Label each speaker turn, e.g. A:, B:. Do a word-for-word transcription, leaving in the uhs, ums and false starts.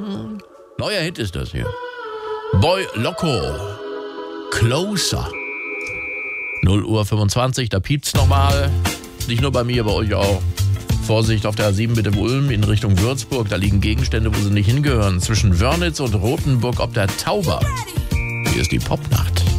A: Hm. Neuer Hit ist das hier. Boy Loco. Closer. null Uhr fünfundzwanzig, da piept's nochmal. Nicht nur bei mir, bei euch auch. Vorsicht auf der A sieben bitte Ulm in Richtung Würzburg. Da liegen Gegenstände, wo sie nicht hingehören. Zwischen Wörnitz und Rothenburg ob der Tauber. Hier ist die Popnacht.